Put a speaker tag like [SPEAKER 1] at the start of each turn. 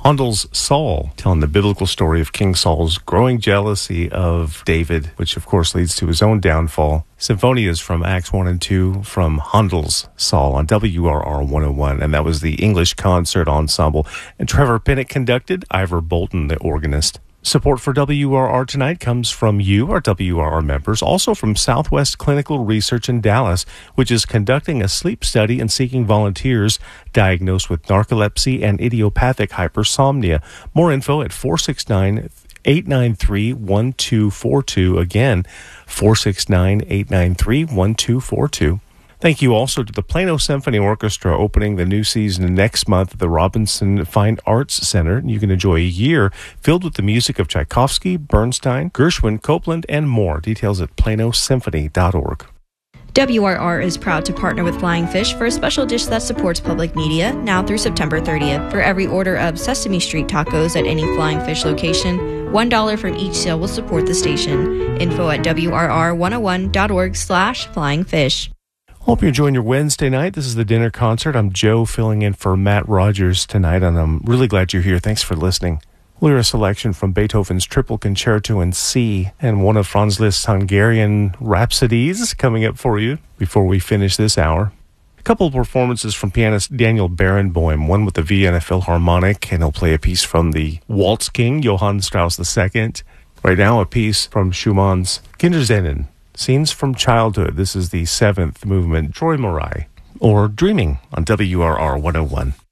[SPEAKER 1] Handel's Saul, telling the biblical story of King Saul's growing jealousy of David, which of course leads to his own downfall. Symphonias from Acts 1 and 2 from Handel's Saul on WRR 101, and that was the English Concert Ensemble. And Trevor Pinnock conducted, Ivor Bolton the organist. Support for WRR tonight comes from you, our WRR members, also from Southwest Clinical Research in Dallas, which is conducting a sleep study and seeking volunteers diagnosed with narcolepsy and idiopathic hypersomnia. More info at 469-893-1242. Again, 469-893-1242. Thank you also to the Plano Symphony Orchestra opening the new season next month at the Robinson Fine Arts Center. You can enjoy a year filled with the music of Tchaikovsky, Bernstein, Gershwin, Copland, and more. Details at planosymphony.org.
[SPEAKER 2] WRR is proud to partner with Flying Fish for a special dish that supports public media now through September 30th. For every order of Sesame Street tacos at any Flying Fish location, $1 from each sale will support the station. Info at WRR101.org/flyingfish.
[SPEAKER 1] Hope you're enjoying your Wednesday night. This is the dinner concert. I'm Joe filling in for Matt Rogers tonight, and I'm really glad you're here. Thanks for listening. We'll hear a selection from Beethoven's Triple Concerto in C and one of Franz Liszt's Hungarian Rhapsodies coming up for you before we finish this hour. A couple of performances from pianist Daniel Barenboim, one with the Vienna Philharmonic, and he'll play a piece from the Waltz King, Johann Strauss II. Right now, a piece from Schumann's Kindersehnen. Scenes from Childhood. This is the 7th movement, Troy Morai, or Dreaming on WRR 101.